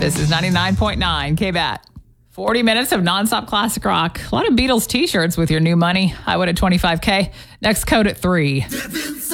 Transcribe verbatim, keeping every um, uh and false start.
This is ninety-nine point nine K B A T. forty minutes of nonstop classic rock. A lot of Beatles t-shirts with your new money. I would at twenty-five K. Next code at three.